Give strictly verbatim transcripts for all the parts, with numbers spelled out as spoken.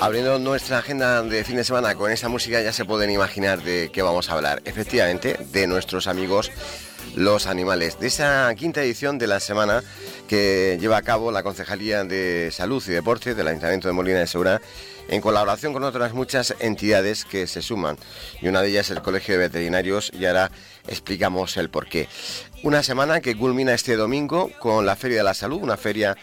Abriendo nuestra agenda de fin de semana con esta música ya se pueden imaginar de qué vamos a hablar. Efectivamente, de nuestros amigos los animales. De esa quinta edición de la semana que lleva a cabo la Concejalía de Salud y Deporte del Ayuntamiento de Molina de Segura en colaboración con otras muchas entidades que se suman. Y una de ellas es el Colegio de Veterinarios y ahora explicamos el porqué. Una semana que culmina este domingo con la Feria de la Salud, una feria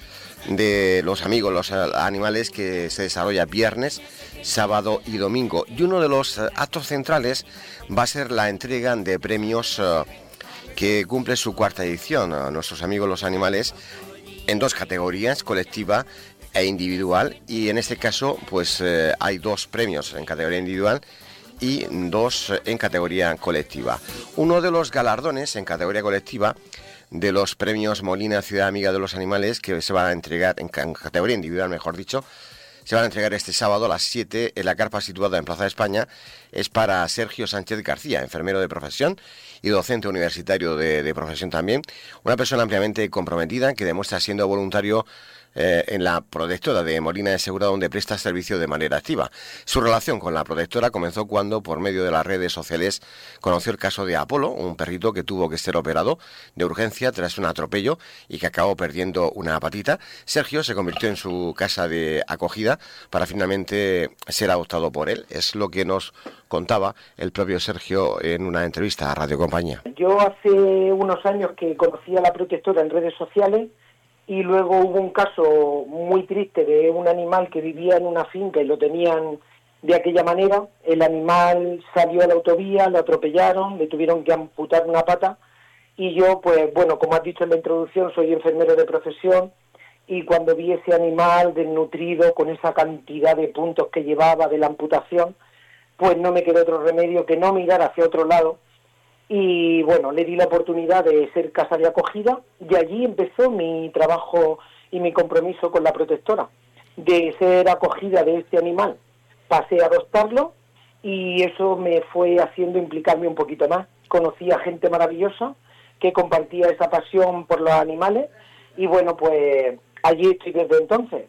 de los amigos, los animales, que se desarrolla viernes, sábado y domingo. Y uno de los actos centrales va a ser la entrega de premios uh, que cumple su cuarta edición a nuestros amigos los animales en dos categorías, colectiva e individual. Y en este caso pues eh, hay dos premios en categoría individual y dos en categoría colectiva. Uno de los galardones en categoría colectiva de los premios Molina Ciudad Amiga de los Animales, que se van a entregar en categoría individual, mejor dicho, se van a entregar este sábado a las siete en la carpa situada en Plaza de España. Es para Sergio Sánchez García, enfermero de profesión y docente universitario de, de profesión también, una persona ampliamente comprometida que demuestra siendo voluntario Eh, en la protectora de Molina de Segura, donde presta servicio de manera activa. Su relación con la protectora comenzó cuando, por medio de las redes sociales, conoció el caso de Apolo, un perrito que tuvo que ser operado de urgencia tras un atropello y que acabó perdiendo una patita. Sergio se convirtió en su casa de acogida para finalmente ser adoptado por él. Es lo que nos contaba el propio Sergio en una entrevista a Radio Compañía. Yo hace unos años que conocí a la protectora en redes sociales. Y luego hubo un caso muy triste de un animal que vivía en una finca y lo tenían de aquella manera. El animal salió a la autovía, lo atropellaron, le tuvieron que amputar una pata. Y yo, pues bueno, como has dicho en la introducción, soy enfermero de profesión. Y cuando vi ese animal desnutrido, con esa cantidad de puntos que llevaba de la amputación, pues no me quedó otro remedio que no mirar hacia otro lado. Y bueno, le di la oportunidad de ser casa de acogida y allí empezó mi trabajo y mi compromiso con la protectora, de ser acogida de este animal. Pasé a adoptarlo y eso me fue haciendo implicarme un poquito más. Conocí a gente maravillosa que compartía esa pasión por los animales y bueno, pues allí estoy desde entonces.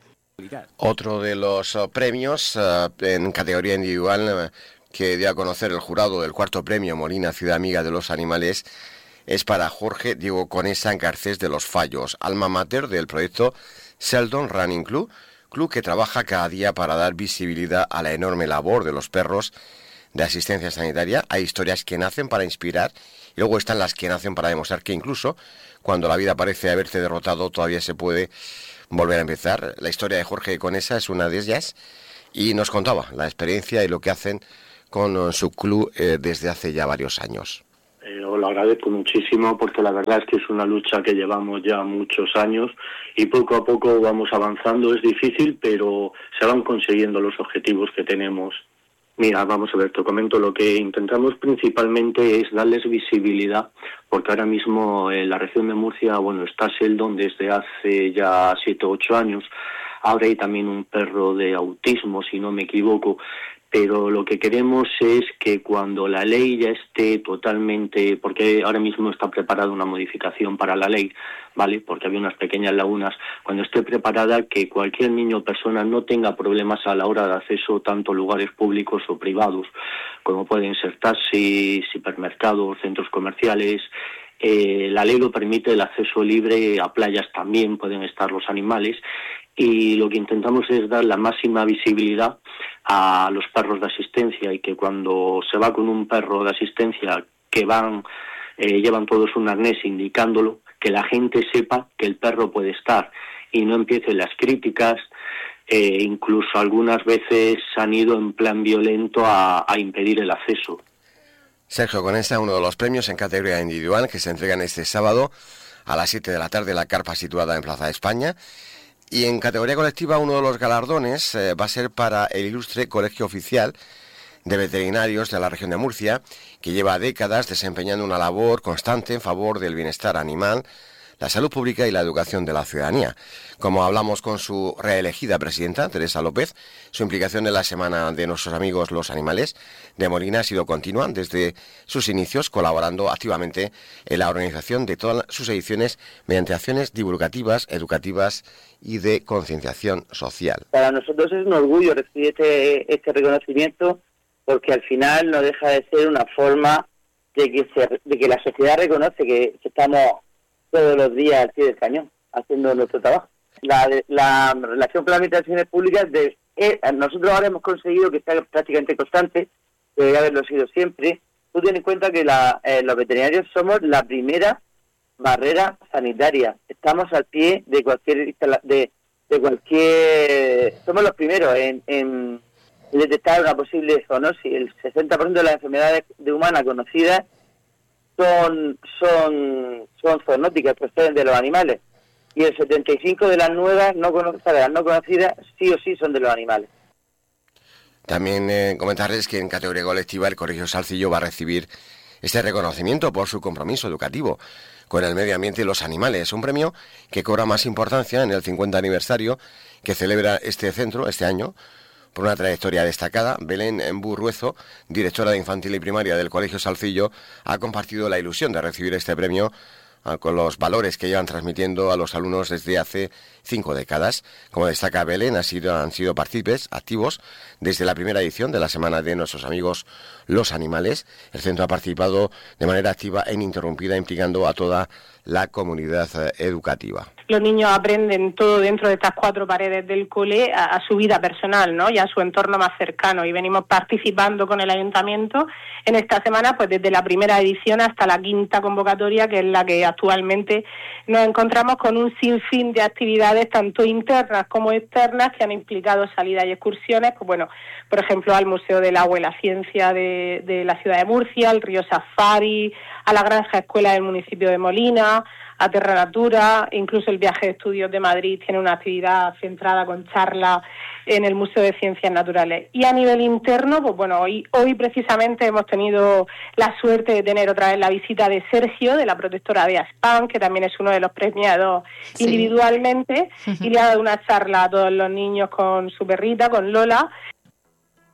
Otro de los uh, premios uh, en categoría individual uh, que dio a conocer el jurado del cuarto premio Molina Ciudad Amiga de los Animales es para Jorge Diego Conesa Garcés de los Fallos, alma mater del proyecto Sheldon Running Club, club que trabaja cada día para dar visibilidad a la enorme labor de los perros de asistencia sanitaria. Hay historias que nacen para inspirar y luego están las que nacen para demostrar que incluso cuando la vida parece haberse derrotado todavía se puede volver a empezar. La historia de Jorge Conesa es una de ellas y nos contaba la experiencia y lo que hacen con su club eh, desde hace ya varios años. Eh, os lo agradezco muchísimo porque la verdad es que es una lucha que llevamos ya muchos años y poco a poco vamos avanzando. Es difícil, pero se van consiguiendo los objetivos que tenemos. Mira, vamos a ver, te comento, lo que intentamos principalmente es darles visibilidad, porque ahora mismo en la región de Murcia, bueno, está Sheldon desde hace ya siete o ocho años. Ahora hay también un perro de autismo, si no me equivoco. Pero lo que queremos es que cuando la ley ya esté totalmente, porque ahora mismo está preparada una modificación para la ley, ¿vale? Porque había unas pequeñas lagunas, cuando esté preparada, que cualquier niño o persona no tenga problemas a la hora de acceso tanto a lugares públicos o privados, como pueden ser taxis, hipermercados, centros comerciales. Eh, la ley lo permite, el acceso libre, a playas también pueden estar los animales. Y lo que intentamos es dar la máxima visibilidad a los perros de asistencia y que cuando se va con un perro de asistencia que van, eh, llevan todos un arnés indicándolo, que la gente sepa que el perro puede estar y no empiecen las críticas. Eh, incluso algunas veces han ido en plan violento a, a impedir el acceso. Sergio Conesa, uno de los premios en categoría individual que se entregan este sábado a las siete de la tarde en la carpa situada en Plaza de España. Y en categoría colectiva, uno de los galardones eh, va a ser para el ilustre Colegio Oficial de Veterinarios de la región de Murcia, que lleva décadas desempeñando una labor constante en favor del bienestar animal, la salud pública y la educación de la ciudadanía. Como hablamos con su reelegida presidenta, Teresa López, su implicación en la Semana de Nuestros Amigos los Animales de Molina ha sido continua desde sus inicios, colaborando activamente en la organización de todas sus ediciones mediante acciones divulgativas, educativas y de concienciación social. Para nosotros es un orgullo recibir este, este reconocimiento, porque al final no deja de ser una forma de que se, de que la sociedad reconoce que, que estamos todos los días al pie del cañón haciendo nuestro trabajo. La, la relación con las administraciones públicas, de, eh, nosotros ahora hemos conseguido que sea prácticamente constante, debe haberlo sido siempre. Tú ten en cuenta que la, eh, los veterinarios somos la primera barrera sanitaria. Estamos al pie de cualquier de, de cualquier somos los primeros en, en detectar una posible zoonosis. El sesenta por ciento de las enfermedades de humanas conocidas son son son zoonóticas, proceden de los animales, y el setenta y cinco por ciento de las nuevas no conocidas, las no conocidas, sí o sí son de los animales. También eh, comentarles que en categoría colectiva el Colegio Salcillo va a recibir este reconocimiento por su compromiso educativo con el medio ambiente y los animales, un premio que cobra más importancia en el cincuenta aniversario que celebra este centro este año. Por una trayectoria destacada, Belén Burruezo, directora de infantil y primaria del Colegio Salcillo, ha compartido la ilusión de recibir este premio con los valores que llevan transmitiendo a los alumnos desde hace cinco décadas. Como destaca Belén, han sido, han sido partícipes activos desde la primera edición de la Semana de Nuestros Amigos los Animales. El centro ha participado de manera activa e ininterrumpida, implicando a toda la comunidad educativa. Los niños aprenden todo dentro de estas cuatro paredes del cole a, a su vida personal, ¿no? Y a su entorno más cercano. Y venimos participando con el ayuntamiento en esta semana, pues desde la primera edición hasta la quinta convocatoria, que es la que actualmente nos encontramos con un sinfín de actividades, tanto internas como externas, que han implicado salidas y excursiones, pues bueno, por ejemplo, al Museo del Agua y la Ciencia de, de la ciudad de Murcia, al Río Safari, a la Granja Escuela del municipio de Molina, a Terra Natura, incluso el Viaje de Estudios de Madrid tiene una actividad centrada con charla en el Museo de Ciencias Naturales. Y a nivel interno, pues bueno, hoy, hoy precisamente hemos tenido la suerte de tener otra vez la visita de Sergio, de la protectora de Aspan, que también es uno de los premiados sí. individualmente, uh-huh. y le ha dado una charla a todos los niños con su perrita, con Lola,